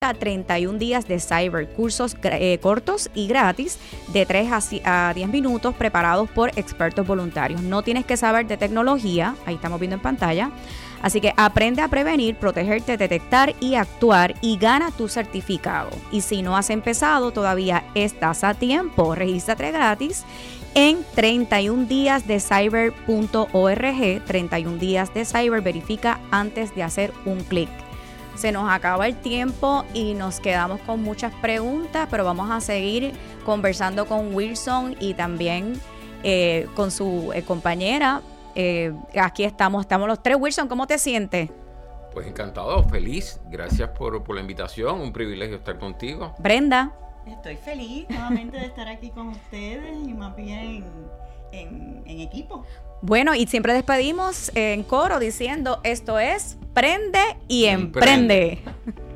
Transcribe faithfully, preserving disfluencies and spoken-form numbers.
hasta treinta y un días de cyber, cursos eh, cortos y gratis de tres a diez minutos preparados por expertos voluntarios. No tienes que saber de tecnología, ahí estamos viendo en pantalla. Así que aprende a prevenir, protegerte, detectar y actuar y gana tu certificado. Y si no has empezado, todavía estás a tiempo. Regístrate gratis en treinta y un días de cyber punto org. treinta y un días de cyber, verifica antes de hacer un clic. Se nos acaba el tiempo y nos quedamos con muchas preguntas, pero vamos a seguir conversando con Wilson y también eh, con su eh, compañera. Eh, aquí estamos, estamos los tres. Wilson, ¿cómo te sientes? Pues encantado, feliz. Gracias por, por la invitación. Un privilegio estar contigo. Brenda. Estoy feliz nuevamente de estar aquí con ustedes y más bien en, en equipo. Bueno, y siempre despedimos en coro diciendo, esto es Prende y Emprende. Emprende.